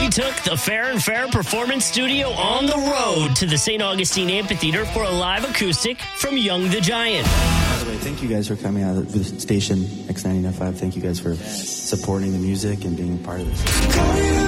We took the Fair and Fair Performance Studio on the road to the St. Augustine Amphitheater for a live acoustic from Young the Giant. By the way, thank you guys for coming out of the station X99.5. Thank you guys for supporting the music and being a part of this.